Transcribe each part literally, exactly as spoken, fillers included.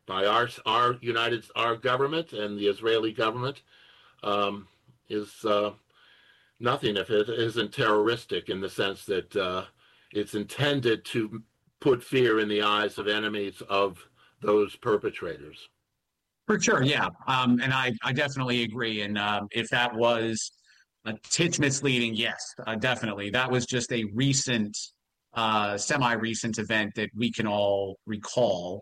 by our our United our government and the Israeli government um, is uh, nothing if it isn't terroristic in the sense that uh, it's intended to put fear in the eyes of enemies of those perpetrators. For sure, yeah. Um, and I, I definitely agree. And um, if that was a titch misleading, yes, uh, definitely. That was just a recent, uh, semi-recent event that we can all recall.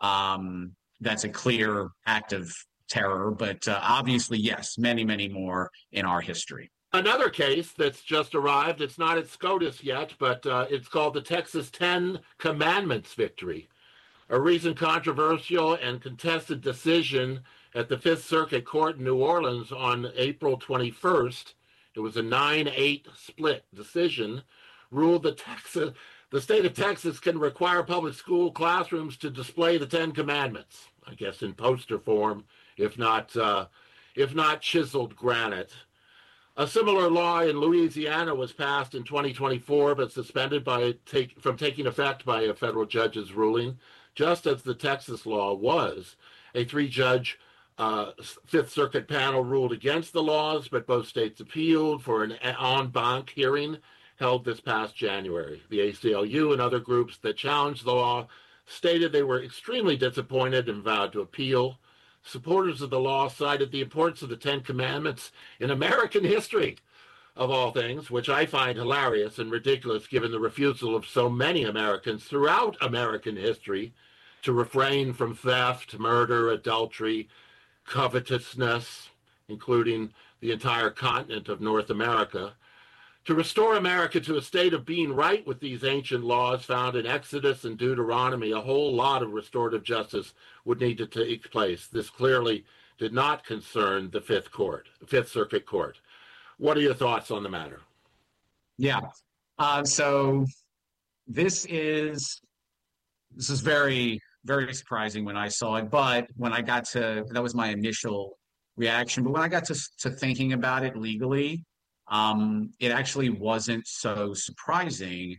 Um, that's a clear act of terror, but uh, obviously, yes, many, many more in our history. Another case that's just arrived, it's not at SCOTUS yet, but uh, it's called the Texas Ten Commandments victory. A recent controversial and contested decision at the Fifth Circuit Court in New Orleans on April twenty-first, it was a nine eight split decision, ruled that Texas, the state of Texas can require public school classrooms to display the Ten Commandments, I guess in poster form, if not, uh, if not chiseled granite. A similar law in Louisiana was passed in twenty twenty-four, but suspended by take, from taking effect by a federal judge's ruling, just as the Texas law was. A three-judge uh, Fifth Circuit panel ruled against the laws, but both states appealed for an en banc hearing held this past January. The A C L U and other groups that challenged the law stated they were extremely disappointed and vowed to appeal. Supporters of the law cited the importance of the Ten Commandments in American history, of all things, which I find hilarious and ridiculous given the refusal of so many Americans throughout American history to refrain from theft, murder, adultery, covetousness, including the entire continent of North America. To restore America to a state of being right with these ancient laws found in Exodus and Deuteronomy, a whole lot of restorative justice would need to take place. This clearly did not concern the Fifth Court, Fifth Circuit Court. What are your thoughts on the matter? Yeah. Uh, so this is this is very, very surprising when I saw it, but when I got to, that was my initial reaction. But when I got to, to thinking about it legally, um, it actually wasn't so surprising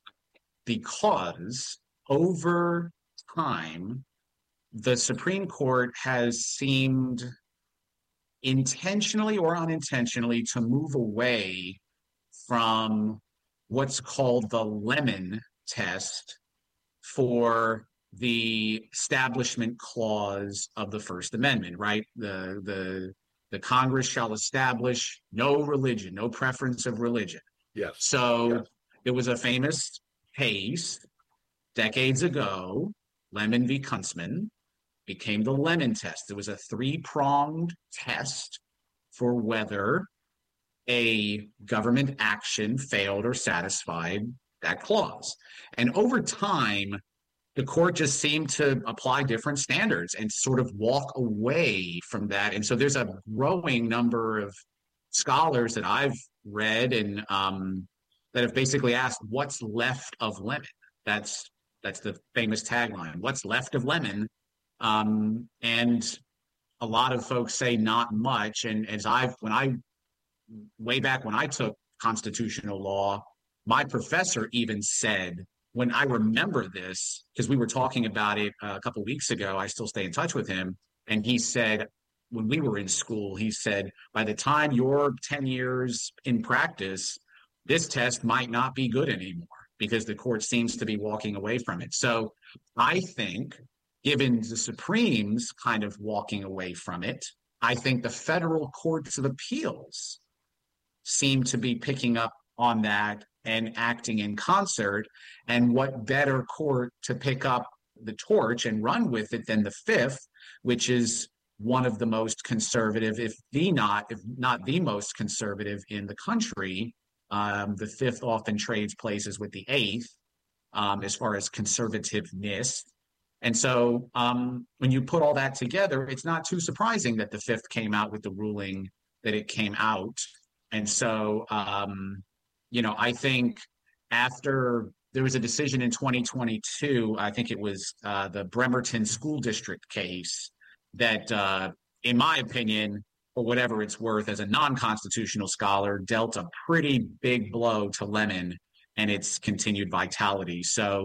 because over time, the Supreme Court has seemed intentionally or unintentionally to move away from what's called the Lemon test for the Establishment Clause of the First Amendment, right? The the the Congress shall establish no religion, no preference of religion. Yes. So yes. There was a famous case decades ago, Lemon v. Kuntzman, became the Lemon test. It was a three-pronged test for whether a government action failed or satisfied that clause. And over time, the court just seemed to apply different standards and sort of walk away from that. And so there's a growing number of scholars that I've read and um, that have basically asked, what's left of Lemon? That's that's the famous tagline, what's left of Lemon? Um, and a lot of folks say not much. And as I've, when I, way back when I took constitutional law, my professor even said, when I remember this, because we were talking about it a couple of weeks ago, I still stay in touch with him. And he said, when we were in school, he said, by the time you're ten years in practice, this test might not be good anymore because the court seems to be walking away from it. So I think, given the Supreme's kind of walking away from it, I think the federal courts of appeals seem to be picking up on that and acting in concert. And what better court to pick up the torch and run with it than the Fifth, which is one of the most conservative, if the not, if not the most conservative in the country. Um, the Fifth often trades places with the Eighth um, as far as conservativeness. And so um, when you put all that together, it's not too surprising that the Fifth came out with the ruling that it came out. And so, um, you know, I think after there was a decision in twenty twenty-two, I think it was uh, the Bremerton School District case that, uh, in my opinion, for whatever it's worth, as a non-constitutional scholar, dealt a pretty big blow to Lemon and its continued vitality. So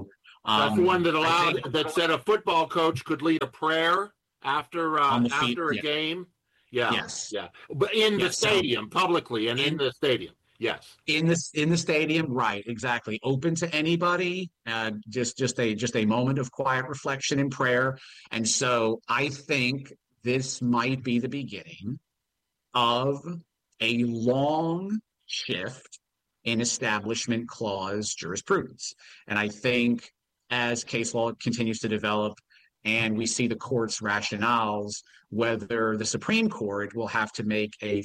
That's the Um, one that I allowed think that said a football coach could lead a prayer after on uh, the feet, after a yeah, game. Yeah, yes, yeah, but in the yes. So stadium publicly and in in the stadium. Yes. in this in the stadium, right, exactly, open to anybody. Uh, just just a just a moment of quiet reflection and prayer. And so I think this might be the beginning of a long shift in establishment clause jurisprudence. And I think as case law continues to develop and we see the court's rationales, whether the Supreme Court will have to make a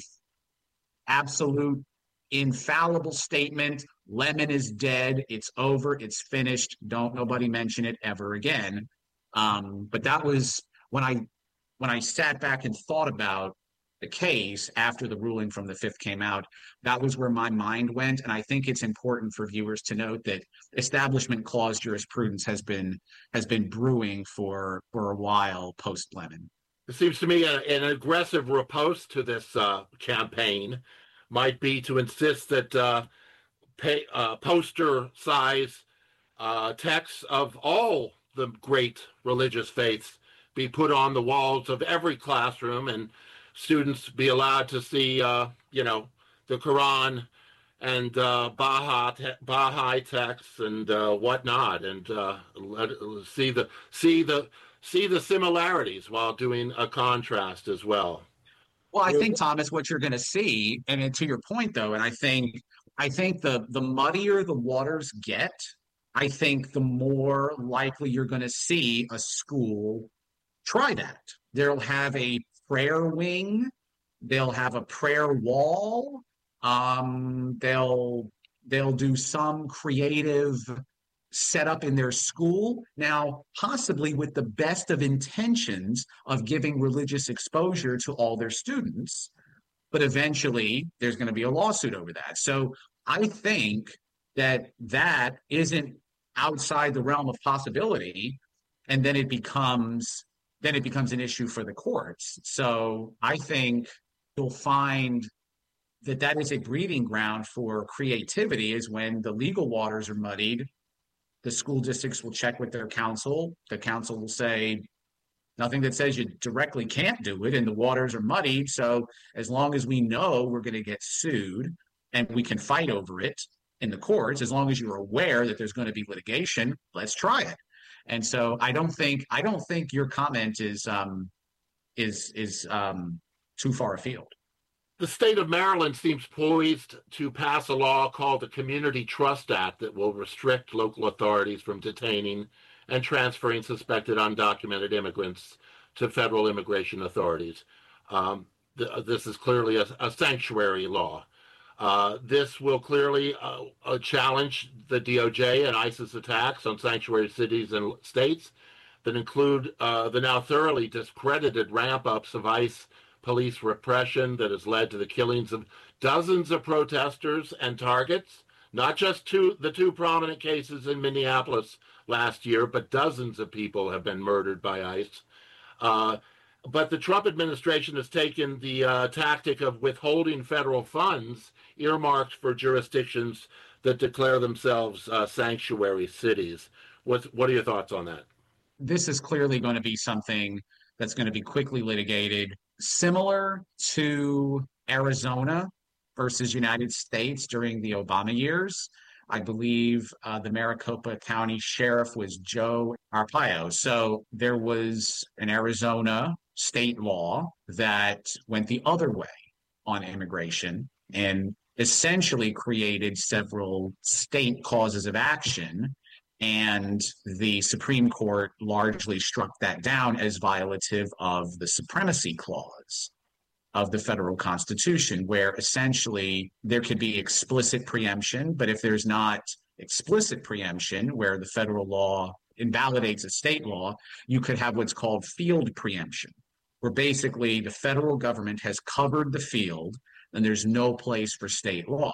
absolute infallible statement, Lemon is dead, it's over, it's finished, don't nobody mention it ever again. Um, but that was when I when I sat back and thought about the case after the ruling from the fifth came out, that was where my mind went. And I think it's important for viewers to note that establishment clause jurisprudence has been has been brewing for for a while post Lemon. It seems to me a, an aggressive riposte to this uh, campaign might be to insist that uh, pay, uh, poster size uh, texts of all the great religious faiths be put on the walls of every classroom, and students be allowed to see, uh, you know, the Quran and uh, Baha'i, Baha'i texts and uh, whatnot, and uh, let, see the see the see the similarities while doing a contrast as well. Well, I think, Thomas, what you're going to see, and to your point, though, and I think I think the the muddier the waters get, I think the more likely you're going to see a school try that. They'll have a prayer wing, they'll have a prayer wall, um, they'll they'll do some creative set up in their school. Now, possibly with the best of intentions of giving religious exposure to all their students, but eventually there's going to be a lawsuit over that. So I think that that isn't outside the realm of possibility, and then it becomes then it becomes an issue for the courts. So I think you'll find that that is a breeding ground for creativity, is when the legal waters are muddied. The school districts will check with their counsel. The counsel will say nothing that says you directly can't do it, and the waters are muddied. So as long as we know we're going to get sued and we can fight over it in the courts, as long as you're aware that there's going to be litigation, let's try it. And so I don't think I don't think your comment is um, is is um, too far afield. The state of Maryland seems poised to pass a law called the Community Trust Act that will restrict local authorities from detaining and transferring suspected undocumented immigrants to federal immigration authorities. Um, th- this is clearly a, a sanctuary law. Uh, this will clearly uh, uh, challenge the D O J and ICE's attacks on sanctuary cities and states that include uh, the now thoroughly discredited ramp-ups of ICE police repression that has led to the killings of dozens of protesters and targets, not just two, the two prominent cases in Minneapolis last year, but dozens of people have been murdered by ICE. Uh, but the Trump administration has taken the uh, tactic of withholding federal funds earmarked for jurisdictions that declare themselves uh, sanctuary cities. What's, what are your thoughts on that? This is clearly going to be something that's going to be quickly litigated, similar to Arizona versus United States during the Obama years. I believe uh, the Maricopa County Sheriff was Joe Arpaio. So there was an Arizona state law that went the other way on immigration and essentially created several state causes of action. And the Supreme Court largely struck that down as violative of the Supremacy Clause of the federal Constitution, where essentially there could be explicit preemption, but if there's not explicit preemption, where the federal law invalidates a state law, you could have what's called field preemption, where basically the federal government has covered the field and there's no place for state law.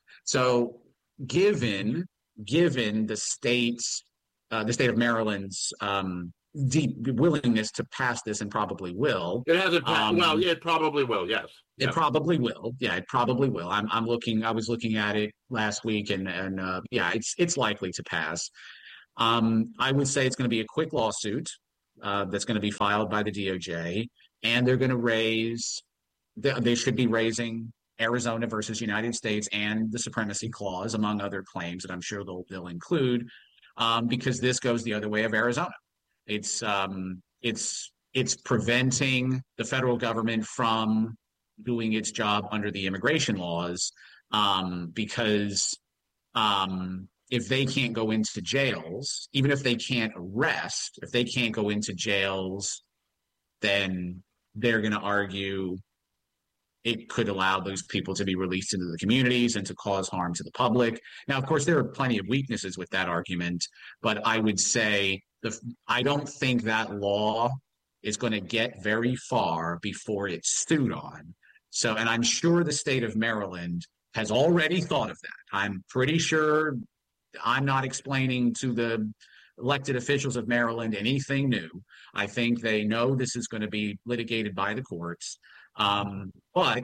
So given given the state's, uh, the state of Maryland's um, deep willingness to pass this, and probably will. It hasn't passed. Um, well, it probably will. Yes, it yeah. probably will. Yeah, it probably will. I'm, I'm looking. I was looking at it last week, and and uh, yeah, it's it's likely to pass. Um, I would say it's going to be a quick lawsuit uh, that's going to be filed by the D O J, and they're going to raise, they should be raising Arizona versus United States and the Supremacy Clause, among other claims that I'm sure they'll, they'll include, um, because this goes the other way of Arizona. It's, um, it's, it's preventing the federal government from doing its job under the immigration laws, um, because um, if they can't go into jails, even if they can't arrest, if they can't go into jails, then they're going to argue it could allow those people to be released into the communities and to cause harm to the public. Now, of course, there are plenty of weaknesses with that argument, but I would say the, I don't think that law is going to get very far before it's sued on. So, and I'm sure the state of Maryland has already thought of that. I'm pretty sure I'm not explaining to the elected officials of Maryland anything new. I think they know this is going to be litigated by the courts. Um, but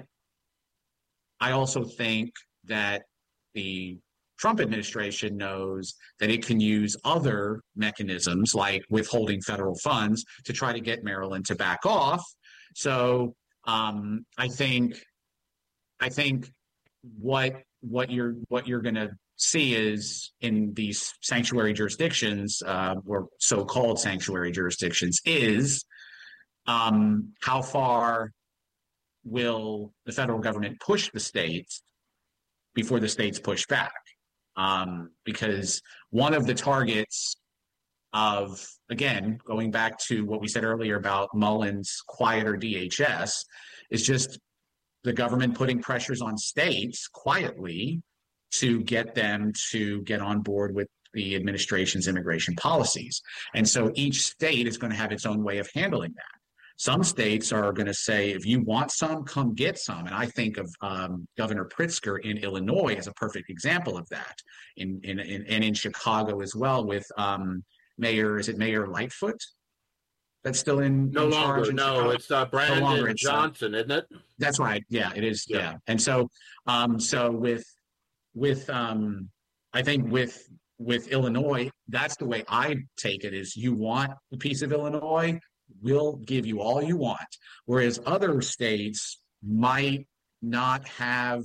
I also think that the Trump administration knows that it can use other mechanisms like withholding federal funds to try to get Maryland to back off. So um, I think I think what what you're what you're going to see is in these sanctuary jurisdictions, uh, or so-called sanctuary jurisdictions, is um, how far will the federal government push the states before the states push back? Um, because one of the targets of, again, going back to what we said earlier about Mullen's quieter D H S, is just the government putting pressures on states quietly to get them to get on board with the administration's immigration policies. And so each state is going to have its own way of handling that. Some states are going to say, if you want some, come get some. And I think of um, Governor Pritzker in Illinois as a perfect example of that, in, in, in, and in Chicago as well with um, Mayor, is it Mayor Lightfoot? That's still in No in longer, charge in no, Chicago? it's uh, Brandon No longer, it's, uh, Johnson, isn't it? That's right. Yeah, it is. Yeah. Yeah. And so, um, so with, with, um, I think with, with Illinois, that's the way I take it, is you want a piece of Illinois, we'll give you all you want. Whereas other states might not have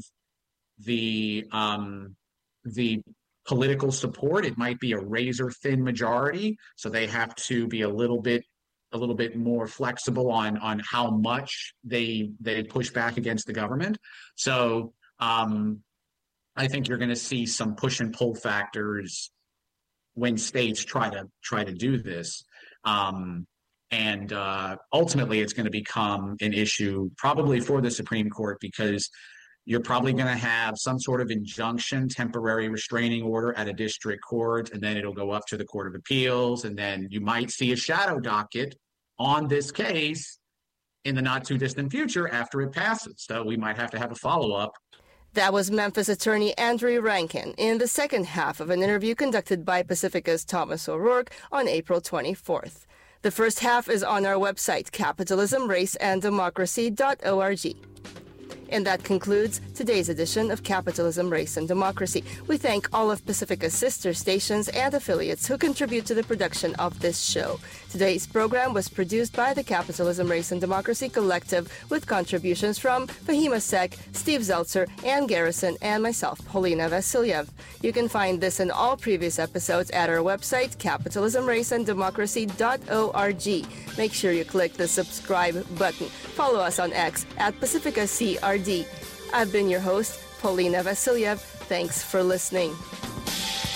the, um, the political support. It might be a razor thin majority. So they have to be a little bit a little bit more flexible on on how much they they push back against the government. So um, I think you're going to see some push and pull factors when states try to try to do this. Um, and uh, ultimately, it's going to become an issue probably for the Supreme Court, because you're probably going to have some sort of injunction, temporary restraining order at a district court, and then it'll go up to the Court of Appeals, and then you might see a shadow docket on this case in the not too distant future after it passes. So we might have to have a follow-up. That was Memphis attorney Andrew Rankin in the second half of an interview conducted by Pacifica's Thomas O'Rourke on April twenty-fourth. The first half is on our website, capitalism race and democracy dot org. And that concludes today's edition of Capitalism, Race, and Democracy. We thank all of Pacifica's sister stations and affiliates who contribute to the production of this show. Today's program was produced by the Capitalism, Race, and Democracy Collective with contributions from Fahima Sek, Steve Zeltzer, Ann Garrison, and myself, Polina Vasilyev. You can find this and all previous episodes at our website, capitalism race and democracy dot org. Make sure you click the subscribe button. Follow us on X at Pacifica C R D. I've been your host, Polina Vasilyev. Thanks for listening.